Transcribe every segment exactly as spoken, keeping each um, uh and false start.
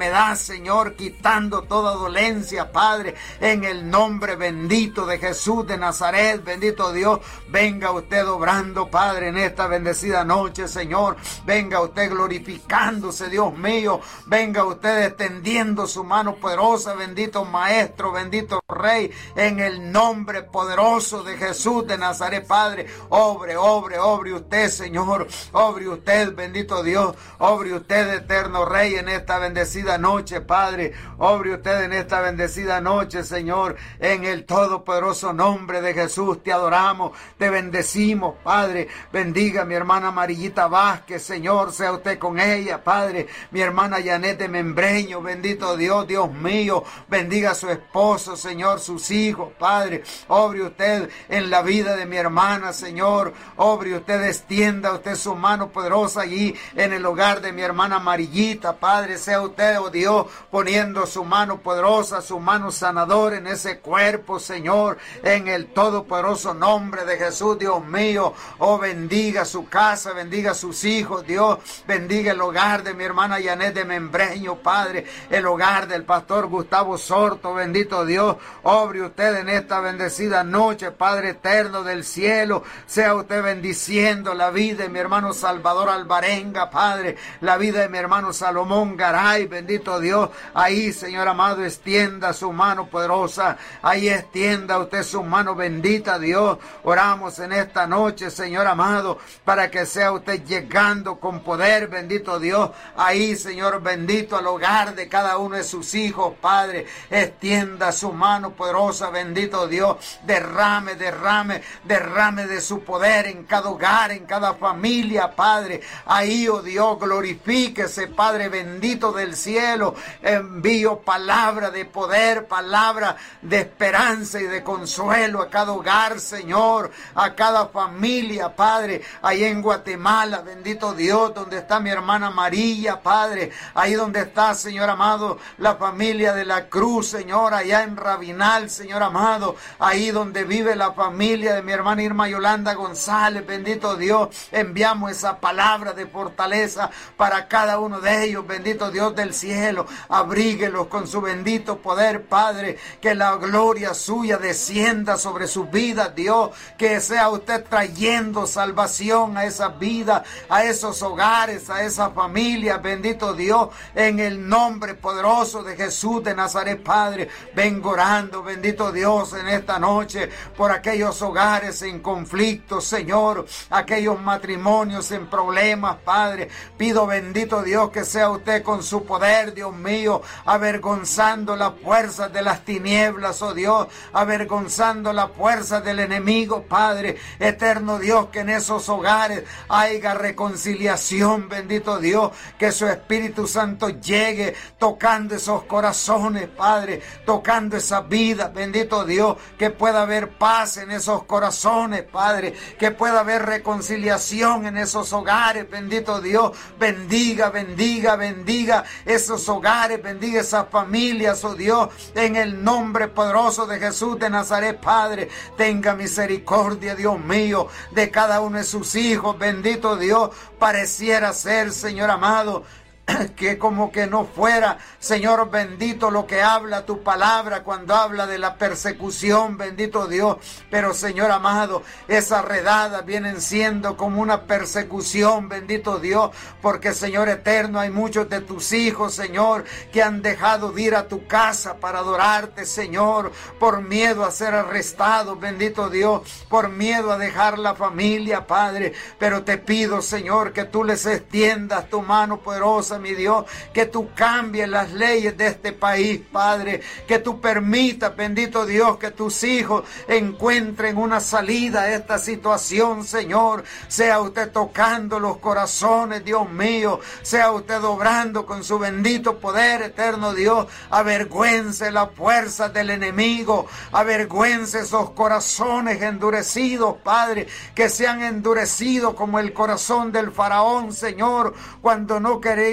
enfermedad, Señor, quitando toda dolencia, Padre, en el nombre bendito de Jesús de Nazaret. Bendito Dios, venga usted obrando, Padre, en esta bendecida noche, Señor. Venga usted glorificándose, Dios mío. Venga usted extendiendo su mano poderosa, bendito Maestro, bendito Rey, en el nombre poderoso de Jesús de Nazaret, Padre. Obre, obre, obre usted, Señor. Obre usted, bendito Dios. Obre usted, eterno Rey, en esta bendecida noche, Padre. Obre usted en esta bendecida noche, Señor. En el todopoderoso nombre de Jesús te adoramos, te bendecimos, Padre. Bendiga a mi hermana Amarillita Vázquez, Señor. Sea usted con ella, Padre. Mi hermana Janet de Membreño, bendito Dios, Dios mío. Bendiga a su esposo, Señor, sus hijos, Padre. Obre usted en la vida de mi hermana, Señor. Obre usted, extienda usted su mano poderosa allí en el hogar de mi hermana Amarillita, Padre. Sea usted, oh Dios, poniendo su mano poderosa, su mano sanadora en ese cuerpo, Señor, en el todopoderoso nombre de Jesús, Dios mío. Oh, bendiga su casa, bendiga sus hijos, Dios. Bendiga el hogar de mi hermana Janet de Membreño, Padre. El hogar del pastor Gustavo Sorto, bendito Dios. Obre usted en esta bendecida noche, Padre eterno del cielo. Sea usted bendiciendo la vida de mi hermano Salvador Alvarenga, Padre. La vida de mi hermano Salomón Garay, bendito Dios. Ahí, Señor amado, extienda su mano poderosa. Ahí extienda usted su mano bendita, Dios. Oramos en esta noche, Señor amado, para que sea usted llegando con poder, bendito Dios. Ahí, Señor bendito, al hogar de cada uno de sus hijos, Padre. Extienda su mano poderosa, bendito Dios. Derrame, derrame, derrame de su poder en cada hogar, en cada familia, Padre. Ahí, oh Dios, glorifíquese, Padre bendito del cielo. Envío palabra de poder, palabra de esperanza y de consuelo a cada hogar, Señor, a cada familia, Padre. Ahí en Guatemala, bendito Dios, donde está mi hermana María, Padre. Ahí donde está, Señor amado, la familia de la Cruz, Señor, allá en Rabinal, Señor amado. Ahí donde vive la familia de mi hermana Irma Yolanda González, bendito Dios. Enviamos esa palabra de fortaleza para cada uno de ellos, bendito Dios del cielo. Abríguelos con su bendito poder, Padre. Que la gloria suya descienda sobre sus vidas, Dios. Que sea usted trayendo salvación a esa vida, a esos hogares, a esa familia, bendito Dios, en el nombre poderoso de Jesús de Nazaret, Padre. Vengo orando, bendito Dios, en esta noche por aquellos hogares en conflicto, Señor, aquellos matrimonios en problemas, Padre. Pido, bendito Dios, que sea usted con su poder, Dios mío, avergonzando las fuerzas de las tinieblas, oh Dios, avergonzando las fuerzas del enemigo, Padre. Eterno Dios, que en esos hogares haya reconciliación, bendito Dios, que su Espíritu Santo llegue tocando esos corazones, Padre, tocando esa vida, bendito Dios, que pueda haber paz en esos corazones, Padre, que pueda haber reconciliación en esos hogares, bendito Dios. Bendiga, bendiga, bendiga esos hogares, bendiga esas familias, oh Dios, en el nombre poderoso de Jesús de Nazaret, Padre. Tenga misericordia, Dios mío, de cada uno de sus hijos, bendito Dios. Pareciera ser, Señor amado, que como que no fuera, Señor bendito, lo que habla tu palabra cuando habla de la persecución, bendito Dios. Pero, Señor amado, esas redadas vienen siendo como una persecución, bendito Dios, porque, Señor eterno, hay muchos de tus hijos, Señor, que han dejado de ir a tu casa para adorarte, Señor, por miedo a ser arrestados, bendito Dios, por miedo a dejar la familia, Padre. Pero te pido, Señor, que tú les extiendas tu mano poderosa, mi Dios, que tú cambies las leyes de este país, Padre, que tú permitas, bendito Dios, que tus hijos encuentren una salida a esta situación, Señor. Sea usted tocando los corazones, Dios mío, sea usted obrando con su bendito poder, eterno Dios. Avergüence la fuerza del enemigo, avergüence esos corazones endurecidos, Padre, que se han endurecido como el corazón del faraón, Señor, cuando no quería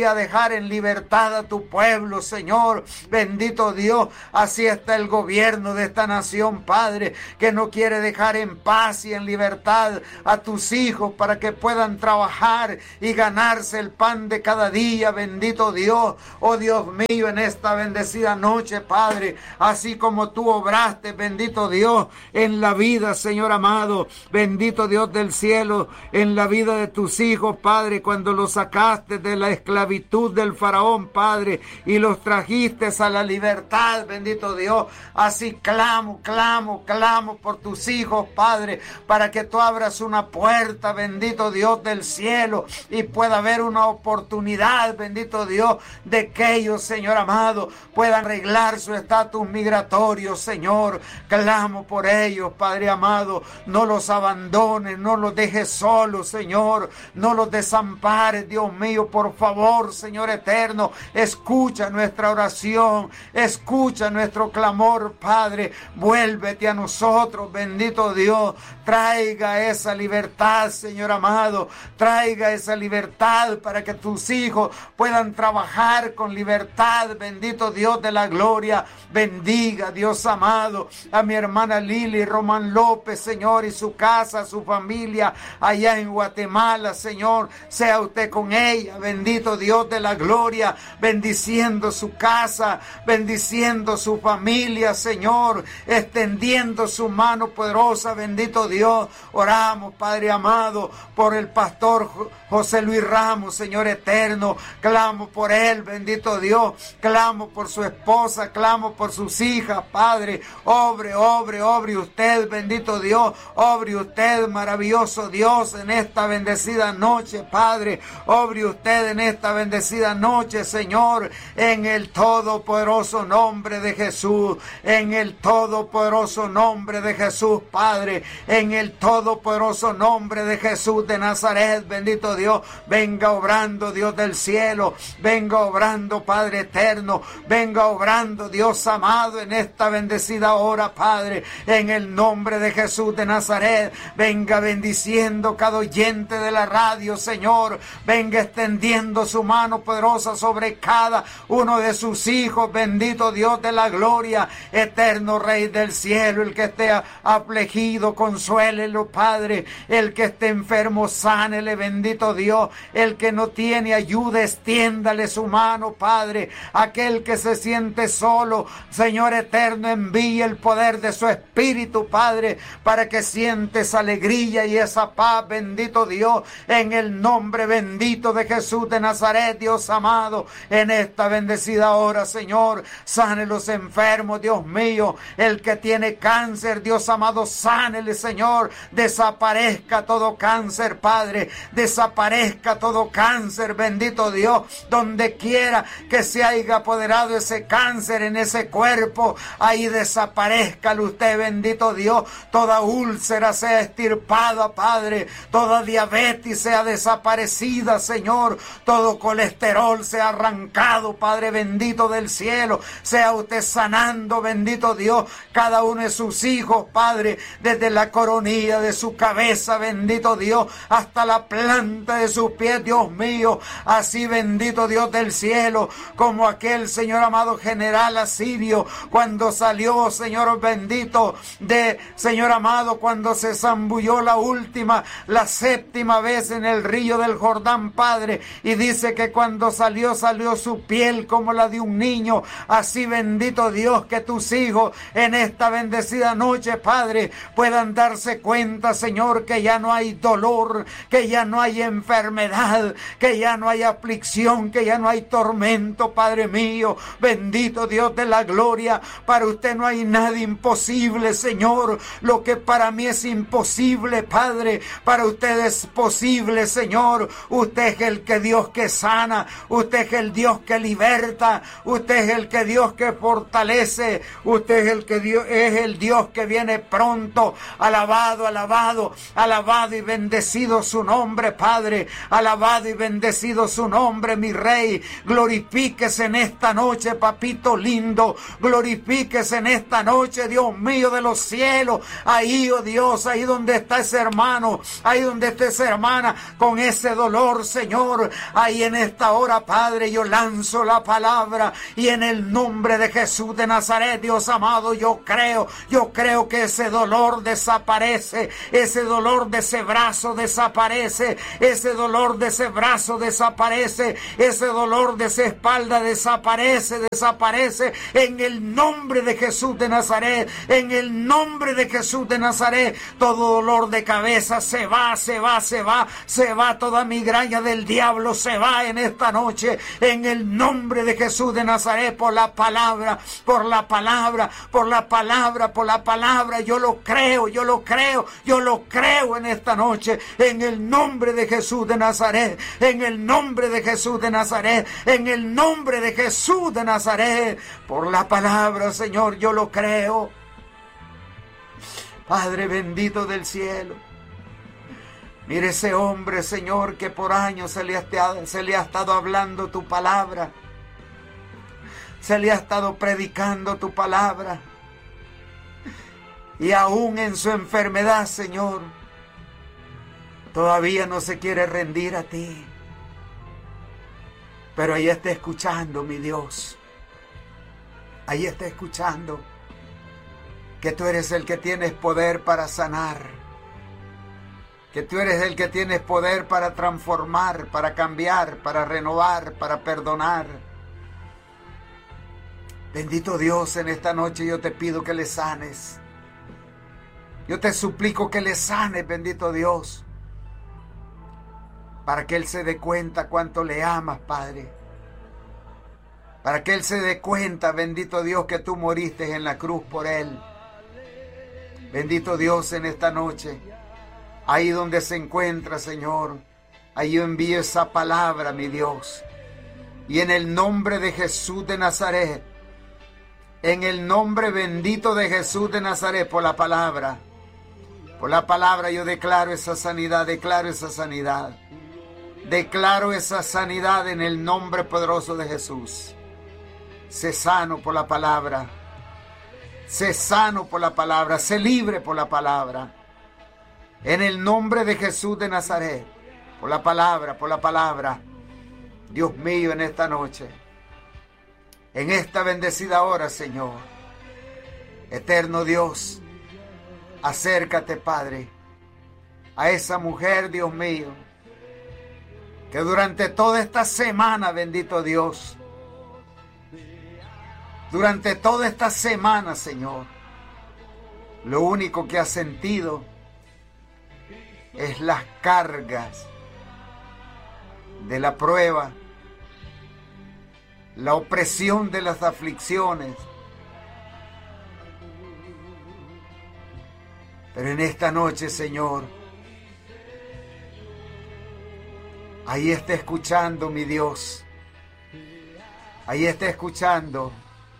quería dejar en libertad a tu pueblo, Señor. Bendito Dios, así está el gobierno de esta nación, Padre, que no quiere dejar en paz y en libertad a tus hijos para que puedan trabajar y ganarse el pan de cada día. Bendito Dios, oh Dios mío, en esta bendecida noche, Padre, así como tú obraste, bendito Dios, en la vida, Señor amado, bendito Dios del cielo, en la vida de tus hijos, Padre, cuando los sacaste de la esclavitud del faraón, Padre, y los trajiste a la libertad, bendito Dios, así clamo, clamo, clamo por tus hijos, Padre, para que tú abras una puerta, bendito Dios del cielo, y pueda haber una oportunidad, bendito Dios, de que ellos, Señor amado, puedan arreglar su estatus migratorio, Señor. Clamo por ellos, Padre amado, no los abandones, no los dejes solos, Señor, no los desampares, Dios mío, por favor, Señor eterno, escucha nuestra oración, escucha nuestro clamor, Padre, vuélvete a nosotros, bendito Dios, traiga esa libertad, Señor amado, traiga esa libertad para que tus hijos puedan trabajar con libertad, bendito Dios de la gloria. Bendiga, Dios amado, a mi hermana Lili Román López, Señor, y su casa, su familia allá en Guatemala, Señor, sea usted con ella, bendito Dios de la gloria, bendiciendo su casa, bendiciendo su familia, Señor, extendiendo su mano poderosa, bendito Dios. Oramos, Padre amado, por el pastor José Luis Ramos, Señor eterno, clamo por él, bendito Dios, clamo por su esposa, clamo por sus hijas, Padre, obre, obre, obre usted, bendito Dios, obre usted, maravilloso Dios, en esta bendecida noche, Padre, obre usted en esta bendecida noche, Señor, en el todopoderoso nombre de Jesús, en el todopoderoso nombre de Jesús, Padre, en el todopoderoso nombre de Jesús de Nazaret, bendito Dios, venga obrando, Dios del cielo, venga obrando, Padre eterno, venga obrando, Dios amado, en esta bendecida hora, Padre, en el nombre de Jesús de Nazaret, venga bendiciendo cada oyente de la radio, Señor, venga extendiendo su mano poderosa sobre cada uno de sus hijos, bendito Dios de la gloria, eterno Rey del cielo, el que esté afligido, consuélelo, Padre, el que esté enfermo, sánele, bendito Dios, el que no tiene ayuda, extiéndale su mano, Padre, aquel que se siente solo, Señor eterno, envíe el poder de su Espíritu, Padre, para que siente esa alegría y esa paz, bendito Dios, en el nombre bendito de Jesús de Nazaret, Dios amado, en esta bendecida hora, Señor, sane los enfermos, Dios mío, el que tiene cáncer, Dios amado, sánele, Señor, desaparezca todo cáncer, Padre, desaparezca todo cáncer, bendito Dios, donde quiera que se haya apoderado ese cáncer en ese cuerpo, ahí desaparezca usted, bendito Dios, toda úlcera sea extirpada, Padre, toda diabetes sea desaparecida, Señor, todo colesterol sea arrancado, Padre bendito del cielo, sea usted sanando, bendito Dios, cada uno de sus hijos, Padre, desde la coronilla de su cabeza, bendito Dios, hasta la planta de sus pies, Dios mío, así bendito Dios del cielo, como aquel, Señor amado, general asirio, cuando salió, Señor bendito, de, Señor amado, cuando se zambulló la última, la séptima vez en el río del Jordán, Padre, y dice que cuando salió, salió su piel como la de un niño, así bendito Dios, que tus hijos en esta bendecida noche, Padre, puedan darse cuenta, Señor, que ya no hay dolor, que ya no hay enfermedad, que ya no hay aflicción, que ya no hay tormento, Padre mío, bendito Dios de la gloria, para usted no hay nada imposible, Señor, lo que para mí es imposible, Padre, para usted es posible, Señor, usted es el que Dios que sana, usted es el Dios que liberta, usted es el que Dios que fortalece, usted es el que Dios, es el Dios que viene pronto, alabado, alabado, alabado y bendecido su nombre, Padre, alabado y bendecido su nombre, mi Rey, glorifíquese en esta noche, papito lindo, glorifíquese en esta noche, Dios mío de los cielos, ahí, oh Dios, ahí donde está ese hermano, ahí donde está esa hermana, con ese dolor, Señor, ahí en esta hora, Padre, yo lanzo la palabra y en el nombre de Jesús de Nazaret, Dios amado, yo creo, yo creo que ese dolor desaparece, ese dolor de ese brazo desaparece, ese dolor de ese brazo desaparece, ese dolor de esa espalda desaparece, desaparece en el nombre de Jesús de Nazaret, en el nombre de Jesús de Nazaret. Todo dolor de cabeza se va, se va, se va, se va, toda migraña del diablo se va en esta noche, en el nombre de Jesús de Nazaret, por la palabra, por la palabra, por la palabra, por la palabra. Yo lo creo, yo lo creo, yo lo creo en esta noche, en el nombre de Jesús de Nazaret, en el nombre de Jesús de Nazaret, en el nombre de Jesús de Nazaret, por la palabra, Señor, yo lo creo. Padre bendito del cielo, mire ese hombre, Señor, que por años se le ha, se le ha estado hablando tu palabra, se le ha estado predicando tu palabra, y aún en su enfermedad, Señor, todavía no se quiere rendir a ti. Pero ahí está escuchando, mi Dios. Ahí está escuchando que tú eres el que tienes poder para sanar, que tú eres el que tienes poder para transformar, para cambiar, para renovar, para perdonar. Bendito Dios, en esta noche yo te pido que le sanes. Yo te suplico que le sanes, bendito Dios, para que Él se dé cuenta cuánto le amas, Padre. Para que Él se dé cuenta, bendito Dios, que tú moriste en la cruz por Él. Bendito Dios, en esta noche, ahí donde se encuentra, Señor, ahí yo envío esa palabra, mi Dios. Y en el nombre de Jesús de Nazaret, en el nombre bendito de Jesús de Nazaret, por la palabra, por la palabra yo declaro esa sanidad, declaro esa sanidad. Declaro esa sanidad en el nombre poderoso de Jesús. Sé sano por la palabra. Sé sano por la palabra. Sé libre por la palabra. En el nombre de Jesús de Nazaret. Por la palabra, por la palabra. Dios mío, en esta noche, en esta bendecida hora, Señor, eterno Dios, acércate, Padre, a esa mujer, Dios mío, que durante toda esta semana, bendito Dios, durante toda esta semana, Señor, lo único que ha sentido es las cargas de la prueba, la opresión de las aflicciones. Pero en esta noche, Señor, ahí está escuchando, mi Dios. Ahí está escuchando.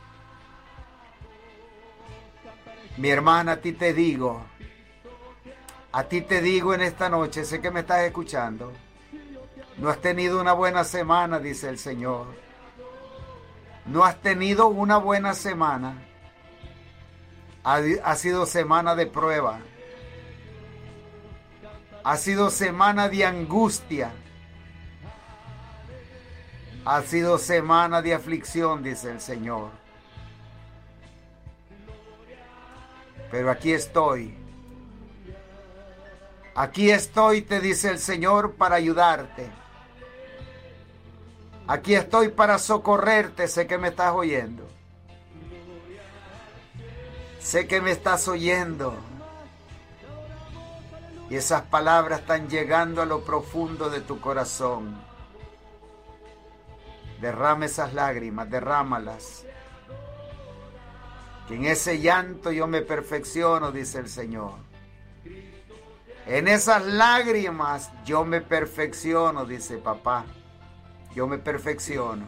Mi hermana, a ti te digo, a ti te digo en esta noche, sé que me estás escuchando. No has tenido una buena semana, dice el Señor. No has tenido una buena semana. Ha, ha sido semana de prueba. Ha sido semana de angustia. Ha sido semana de aflicción, dice el Señor. Pero aquí estoy. Aquí estoy, te dice el Señor, para ayudarte. Aquí estoy para socorrerte. Sé que me estás oyendo. Sé que me estás oyendo. Y esas palabras están llegando a lo profundo de tu corazón. Derrama esas lágrimas, derrámalas. Que en ese llanto yo me perfecciono, dice el Señor. En esas lágrimas yo me perfecciono, dice papá. Yo me perfecciono.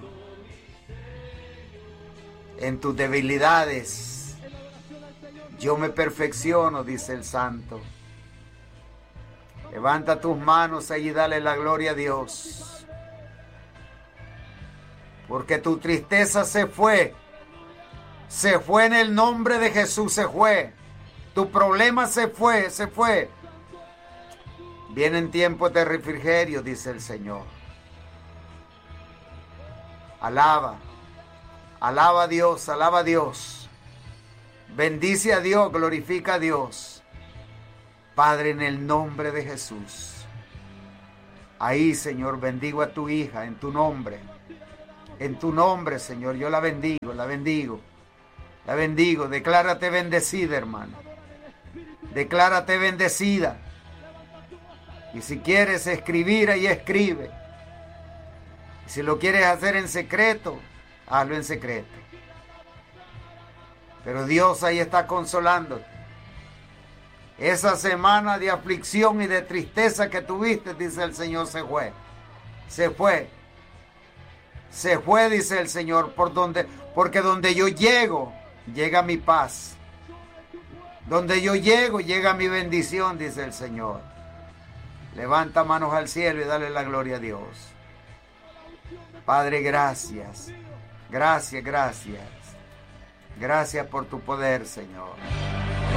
En tus debilidades yo me perfecciono, dice el Santo. Levanta tus manos ahí y dale la gloria a Dios. Porque tu tristeza se fue. Se fue en el nombre de Jesús, se fue. Tu problema se fue, se fue. Vienen tiempos de refrigerio, dice el Señor. Alaba, alaba a Dios, alaba a Dios. Bendice a Dios, glorifica a Dios. Padre, en el nombre de Jesús. Ahí, Señor, bendigo a tu hija en tu nombre. En tu nombre, Señor, yo la bendigo, la bendigo. La bendigo. Declárate bendecida, hermano. Declárate bendecida. Y si quieres escribir, ahí escribe. Y si lo quieres hacer en secreto, hazlo en secreto. Pero Dios ahí está consolándote. Esa semana de aflicción y de tristeza que tuviste, dice el Señor, se fue. Se fue. Se fue, dice el Señor, por donde, porque donde yo llego, llega mi paz. Donde yo llego, llega mi bendición, dice el Señor. Levanta manos al cielo y dale la gloria a Dios. Padre, gracias. Gracias, gracias. Gracias por tu poder, Señor.